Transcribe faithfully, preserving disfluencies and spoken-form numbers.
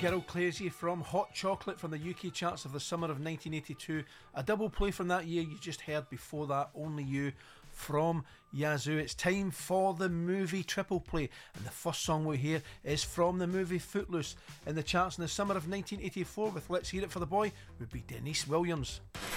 Gerald Clazy from Hot Chocolate from the U K charts of the summer of nineteen eighty-two. A double play from that year you just heard before that, Only You from Yazoo. It's time for the movie triple play, and the first song we hear is from the movie Footloose, in the charts in the summer of nineteen eighty-four with Let's Hear It for the Boy would be Denise Williams.